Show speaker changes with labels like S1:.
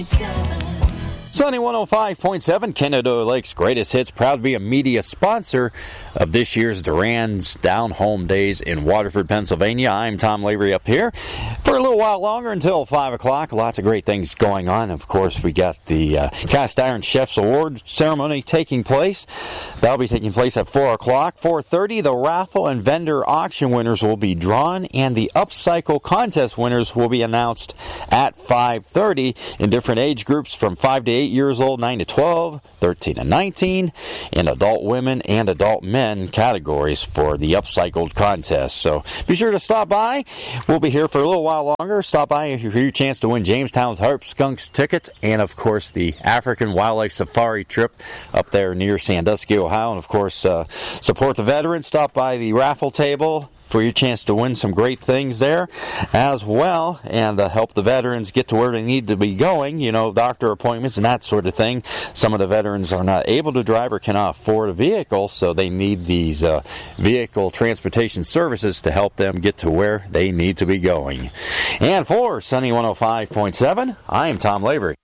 S1: Sunny 105.7, Canada Lake's Greatest Hits, proud to be a media sponsor of this year's Duran's Down Home Days in Waterford, Pennsylvania. I'm Tom Lavery up here for a little while longer until 5 o'clock. Lots of great things going on. Of course, we got the Cast Iron Chefs Award ceremony taking place. That'll be taking place at 4 o'clock. 4:30, the raffle and vendor auction winners will be drawn, and the Upcycle contest winners will be announced at 5:30 in different age groups from 5 to 8 years old, 9 to 12, 13 to 19, in adult women and adult men categories for the Upcycled contest. So be sure to stop by. We'll be here for a little while longer. Stop by for your chance to win Jamestown's Harp Skunks tickets and, of course, the African Wildlife Safari trip up there near Sandusky, Ohio. And, of course, support the veterans. Stop by the raffle table for your chance to win some great things there as well, and help the veterans get to where they need to be going, doctor appointments and that sort of thing. Some of the veterans are not able to drive or cannot afford a vehicle, so they need these vehicle transportation services to help them get to where they need to be going. And for Sunny 105.7, I am Tom Lavery.